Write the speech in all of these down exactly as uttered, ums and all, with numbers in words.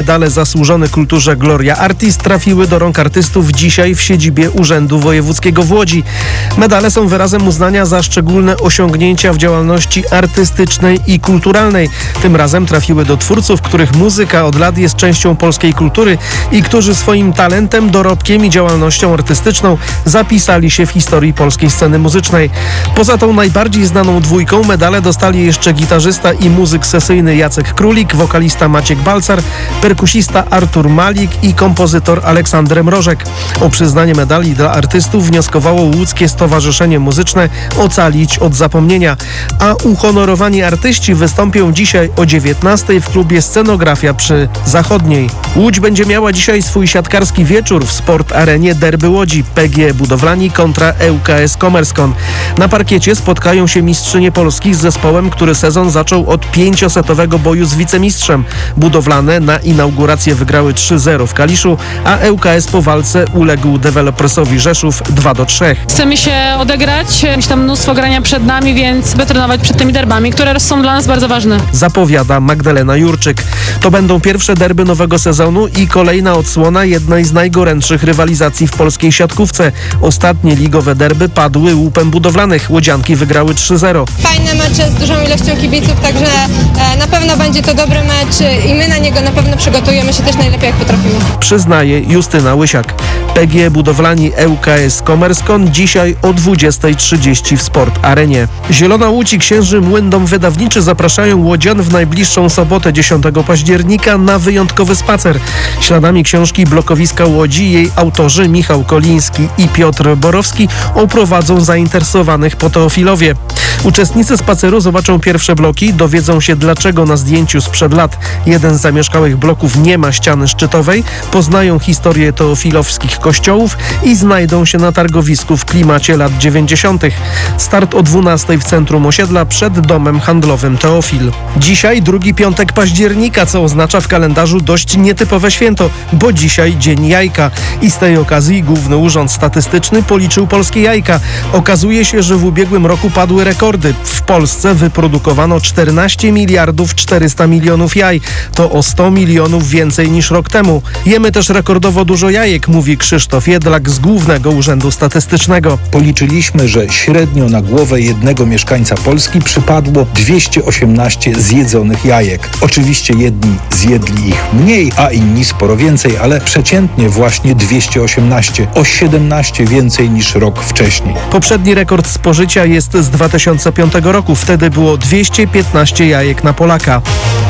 medale Zasłużony Kulturze Gloria Artis trafiły do rąk artystów dzisiaj w siedzibie Urzędu Wojewódzkiego w Łodzi. Medale są wyrazem uznania za szczególne osiągnięcia w działalności artystycznej i kulturalnej. Tym razem trafiły do twórców, których muzyka od lat jest częścią polskiej kultury i którzy swoim talentem, dorobkiem i działalnością artystyczną zapisali się w historii polskiej sceny muzycznej. Poza tą najbardziej znaną dwójką medale dostali jeszcze gitarzysta i muzyk sesyjny Jacek Królik, wokalista Maciek Balcar, perkusista Artur Malik i kompozytor Aleksander Mrożek. O przyznanie medali dla artystów wnioskowało Łódzkie Stowarzyszenie Muzyczne Ocalić od Zapomnienia, a uhonorowani artyści wystąpią dzisiaj o dziewiętnastej w klubie Scenografia przy Zachodniej. Łódź będzie miała dzisiaj swój siatkarski wieczór w Sport Arenie Derby Łodzi, P G E Budowlani kontra E U K S Commerzone. Na parkiecie spotkają się mistrzynie Polski z zespołem, który sezon zaczął od pięciosetowego boju z wicemistrzem. Budowlane na inaugurację wygrały trzy zero w Kaliszu, a E U K S po walce uległ dewelopersowi Rzeszów dwa do trzech. Chcemy się odegrać, jest tam mnóstwo grania przed nami, więc by trenować przed tymi derbami, które są dla nas bardzo ważne. Zapowiada Magdalena Jurczyk. To będą pierwsze derby nowego sezonu i kolejna odsłona jednej z najgorętszych rywalizacji w polskiej siatkówce. Ostatnie ligowe derby padły łupem budowlanych. Łodzianki wygrały trzy zero. Fajne mecze z dużą ilością kibiców, także e, na pewno będzie to dobry mecz i my na niego na pewno przygotujemy się też najlepiej jak potrafimy. Przyznaje Justyna Łysiak. P G E Budowlani E U K S Commerzone dzisiaj o dwudziestej trzydzieści w Sport Arenie. Zielona Łódź i Księży Młyn Dom Wydawniczy zapraszają łodzian w najbliższą sobotę dziesiątego października na wyjątkowy spacer. Śladami książki Blokowiska Łodzi jej autorzy Michał Koliński i Piotr Borowski oprowadzą zainteresowanych po Teofilowie. Uczestnicy spaceru zobaczą pierwsze bloki, dowiedzą się, dlaczego na zdjęciu sprzed lat jeden z zamieszkałych bloków nie ma ściany szczytowej, poznają historię teofilowskich kościołów i znajdą się na targowisku w klimacie lat dziewięćdziesiątych. Start o dwunastej w centrum osiedla przed domem handlowym Teofil. Dzisiaj drugi piątek października, co oznacza w kalendarzu dość nietypowe święto, bo dzisiaj Dzień Jajka. I z tej okazji Główny Urząd Statystyczny policzył polskie jajka. Okazuje się, że w ubiegłym roku padły rekordy. W Polsce wyprodukowano czternaście miliardów czterysta milionów jaj. To o sto milionów więcej niż rok temu. Jemy też rekordowo dużo jajek, mówi Krzysztof Jedlak z Głównego Urzędu Statystycznego. Policzyliśmy, że średnio na głowę jednego mieszkańca Polski przypadło dwieście osiemnaście zjedzonych jajek. Oczywiście jedni zjedli ich mniej, a inni sporo więcej, ale przeciętnie właśnie dwieście osiemnaście, o siedemnaście więcej niż rok wcześniej. Poprzedni rekord spożycia jest z dwa tysiące piątego roku. Wtedy było dwieście piętnaście jajek na Polaka.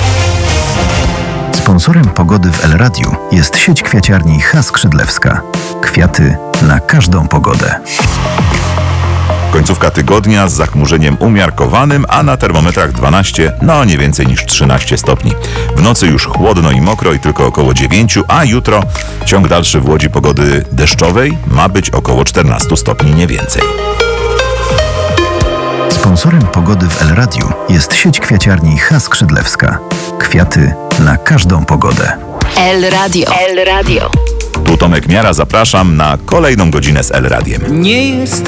Sponsorem pogody w El Radiu jest sieć kwiaciarni H. Skrzydlewska. Kwiaty na każdą pogodę. Końcówka tygodnia z zachmurzeniem umiarkowanym, a na termometrach dwanaście, no nie więcej niż trzynaście stopni. W nocy już chłodno i mokro i tylko około dziewięć, a jutro ciąg dalszy w Łodzi pogody deszczowej ma być około czternaście stopni, nie więcej. Sponsorem pogody w El Radiu jest sieć kwiaciarni H. Skrzydlewska. Kwiaty na każdą pogodę. El Radio. El Radio. Tu Tomek Miara, zapraszam na kolejną godzinę z El Radiem. Nie jest